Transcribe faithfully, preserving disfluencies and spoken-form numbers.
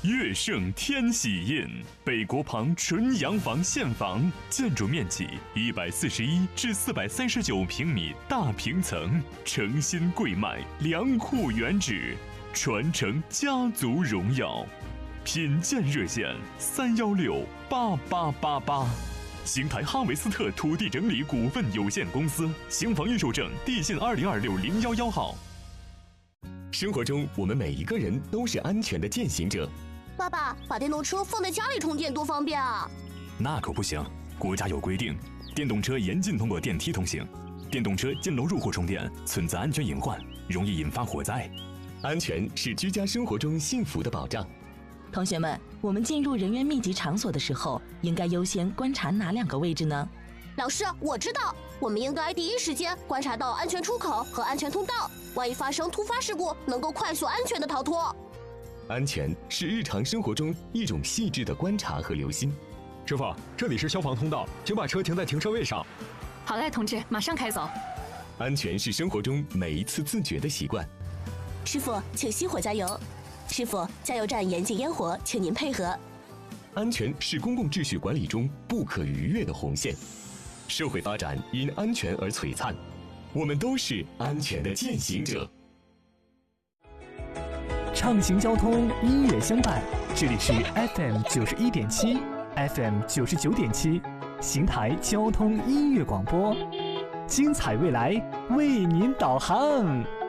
悦盛天喜印，北国旁纯洋房现房，建筑面积一百四十一至四百三十九平米大平层，诚心贵卖，良库原址，传承家族荣耀。品鉴热线三幺六八八八八。邢台哈维斯特土地整理股份有限公司，邢房预售证地信二零二六零幺幺号。 生活中，我们每一个人都是安全的践行者。 爸爸，把电动车放在家里充电多方便啊！ 那可不行，国家有规定，电动车严禁通过电梯通行，电动车进楼入户充电存在安全隐患，容易引发火灾。 安全是居家生活中幸福的保障。 同学们，我们进入人员密集场所的时候，应该优先观察哪两个位置呢？ 老师，我知道，我们应该第一时间观察到安全出口和安全通道，万一发生突发事故，能够快速安全的逃脱。 安全是日常生活中一种细致的观察和留心。 师傅，这里是消防通道，请把车停在停车位上。 好嘞，同志，马上开走。 安全是生活中每一次自觉的习惯。 师傅，请熄火加油。师傅，加油站严禁烟火，请您配合。 安全是公共秩序管理中不可逾越的红线。社会发展因安全而璀璨，我们都是安全的践行者。 畅行交通，音乐相伴，这里是 F M 九十一点七 ，F M 九十九点七，邢台交通音乐广播，精彩未来为您导航。